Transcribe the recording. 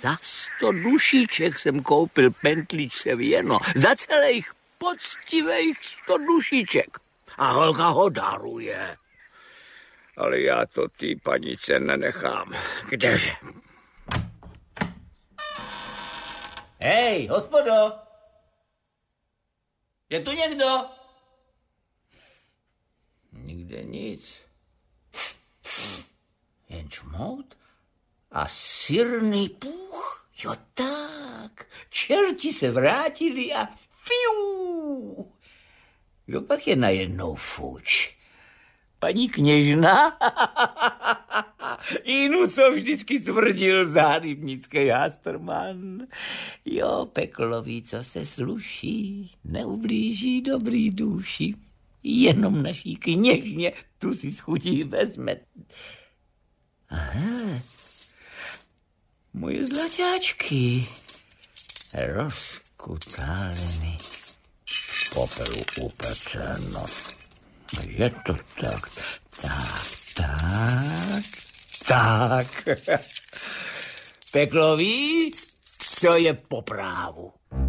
Za 100 dušiček jsem koupil pentličce věno. Za celých poctivých 100 dušiček. A holka ho daruje. Ale já to té panice nenechám. Kdeže? Hej, hospodo! Je tu někdo? Nikde nic. Jen čmout a syrný půch. Jo tak, čerti se vrátili a fiu. Kdo pak je najednou fuč? Paní kněžna? Inu, co vždycky tvrdil zárybnický Hasterman. Jo, peklo ví, co se sluší, neublíží dobrý duši. Jenom naší kněžně tu si schutí vezme. Aha, moje zlaťáčky, rozkutáleny, v popelu upeceno. Je to tak, tak. Peklo ví, co je po právu.